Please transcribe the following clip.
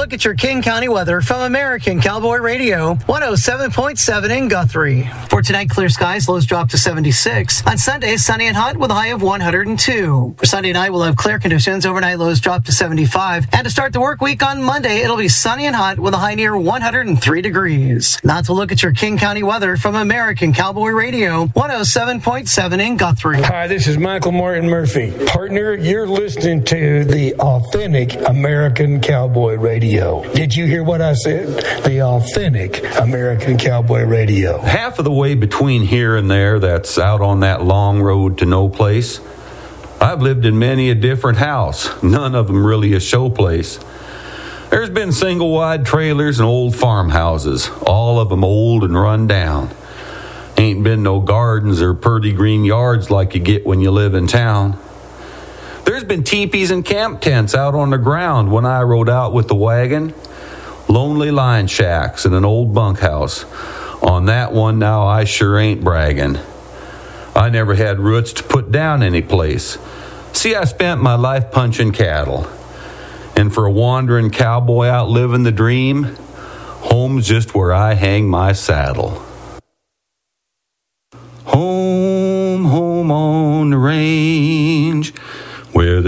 look at your King County weather from American Cowboy Radio, 107.7 in Guthrie. For tonight, clear skies, lows drop to 76. On Sunday, sunny and hot with a high of 102. For Sunday night, we'll have clear conditions. Overnight lows drop to 75. And to start the work week on Monday, it'll be sunny and hot with a high near 103 degrees. Now to look at your King County weather from American Cowboy Radio, 107.7 in Guthrie. Hi, this is Michael Martin Murphy. Partner, you're listening to the authentic American Cowboy Radio. Did you hear what I said? The authentic American Cowboy Radio. Half of the way between here and there, that's out on that long road to no place. I've lived in many a different house, none of them really a show place. There's been single-wide trailers and old farmhouses, all of them old and run down. Ain't been no gardens or purty green yards like you get when you live in town. There's been teepees and camp tents out on the ground when I rode out with the wagon. Lonely line shacks and an old bunkhouse. On that one now I sure ain't bragging. I never had roots to put down any place. See, I spent my life punching cattle. And for a wandering cowboy out living the dream, home's just where I hang my saddle. Home, home on the range, where the